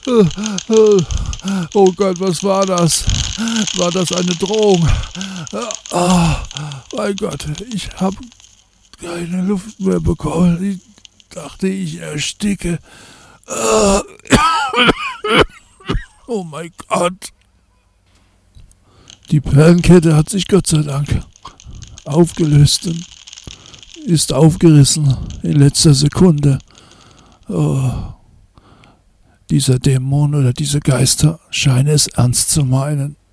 Oh Gott, was war das? War das eine Drohung? Mein Gott, ich habe keine Luft mehr bekommen. Ich dachte, ich ersticke. Oh mein Gott. Die Perlenkette hat sich Gott sei Dank aufgelöst und ist aufgerissen in letzter Sekunde. Oh, dieser Dämon oder diese Geister scheinen es ernst zu meinen.